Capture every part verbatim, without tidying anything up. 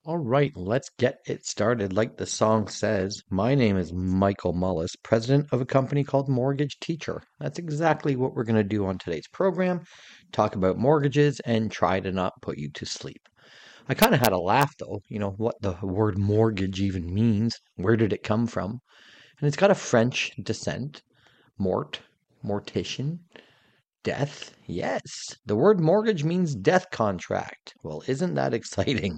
All right, let's get it started. Like the song says, my name is Michael Mullis, president of a company called Mortgage Teacher. That's exactly what we're going to do on today's program, talk about mortgages and try to not put you to sleep. I kind of had a laugh though, you know, what the word mortgage even means. Where did it come from? And it's got a French descent, mort, mortician, death. Yes, the word mortgage means death contract. Well, isn't that exciting?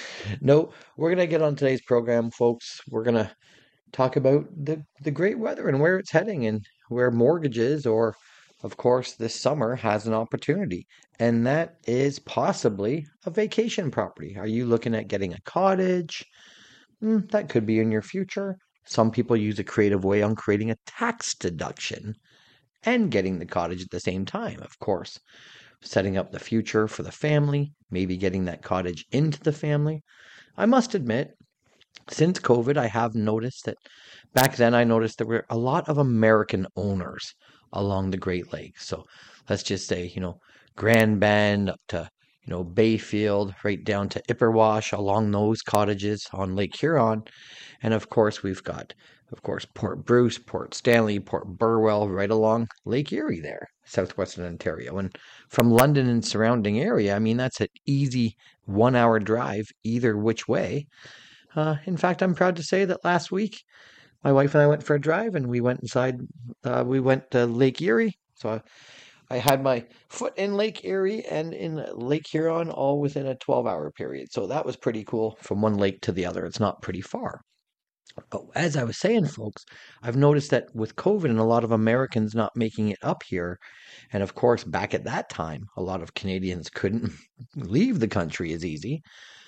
No, we're going to get on today's program, folks. We're going to talk about the, the great weather and where it's heading and where mortgages, or of course, this summer has an opportunity. And that is possibly a vacation property. Are you looking at getting a cottage? Mm, that could be in your future. Some people use a creative way on creating a tax deduction and getting the cottage at the same time, of course. Setting up the future for the family, maybe getting that cottage into the family. I must admit, since COVID, I have noticed that back then I noticed there were a lot of American owners along the Great Lakes. So let's just say, you know, Grand Bend up to, you know, Bayfield, right down to Ipperwash, along those cottages on Lake Huron. And of course, we've got, of course, Port Bruce, Port Stanley, Port Burwell, right along Lake Erie there, southwestern Ontario. And from London and surrounding area, I mean, that's an easy one hour drive either which way. Uh, in fact, I'm proud to say that last week my wife and I went for a drive and we went inside, uh, we went to Lake Erie. So I, I had my foot in Lake Erie and in Lake Huron all within a twelve hour period. So that was pretty cool from one lake to the other. It's not pretty far. But as I was saying, folks, I've noticed that with COVID and a lot of Americans not making it up here, and of course, back at that time, a lot of Canadians couldn't leave the country as easy.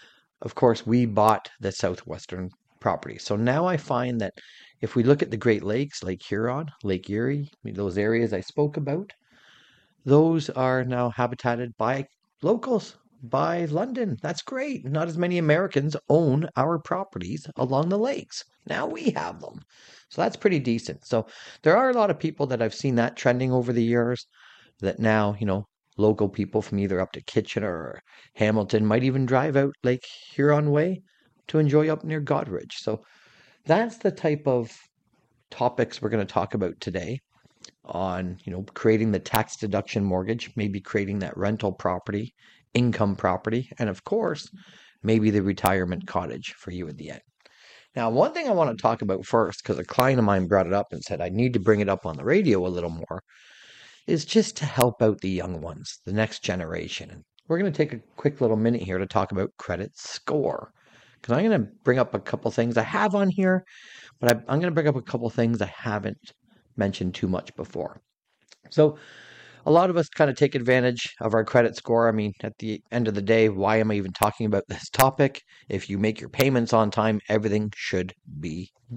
Of course, we bought the southwestern property. So now I find that if we look at the Great Lakes, Lake Huron, Lake Erie, those areas I spoke about, those are now habitated by locals, by London. That's great. Not as many Americans own our properties along the lakes. Now we have them. So that's pretty decent. So there are a lot of people that I've seen that trending over the years that now, you know, local people from either up to Kitchener or Hamilton might even drive out Lake Huron Way to enjoy up near Godrich. So that's the type of topics we're going to talk about today on, you know, creating the tax deduction mortgage, maybe creating that rental property, income property, and of course, maybe the retirement cottage for you at the end. Now, one thing I want to talk about first, because a client of mine brought it up and said I need to bring it up on the radio a little more, is just to help out the young ones, the next generation. And we're going to take a quick little minute here to talk about credit score. Because I'm going to bring up a couple things I have on here, but I, I'm going to bring up a couple things I haven't mentioned too much before. So a lot of us kind of take advantage of our credit score. I mean, at the end of the day, why am I even talking about this topic? If you make your payments on time, everything should be